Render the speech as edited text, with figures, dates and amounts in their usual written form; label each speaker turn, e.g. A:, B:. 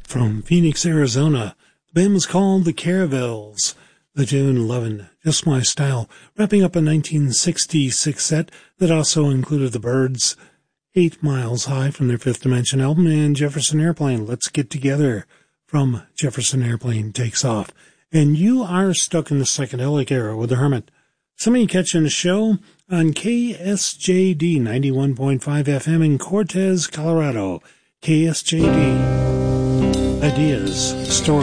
A: from Phoenix, Arizona. The band was called the Caravels. The tune Lovin' Just My Style, wrapping up a 1966 set that also included the Byrds, 8 Miles High from their Fifth Dimension album, and Jefferson Airplane, Let's Get Together from Jefferson Airplane Takes Off. And you are stuck in the psychedelic era with the Hermit. Somebody catching the show on KSJD 91.5 FM in Cortez, Colorado. KSJD. Ideas, stories.